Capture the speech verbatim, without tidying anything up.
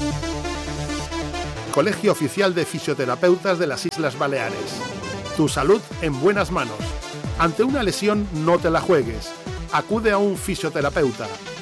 Colegio Oficial de Fisioterapeutas de las Islas Baleares. Tu salud en buenas manos. Ante una lesión no te la juegues. Acude a un fisioterapeuta.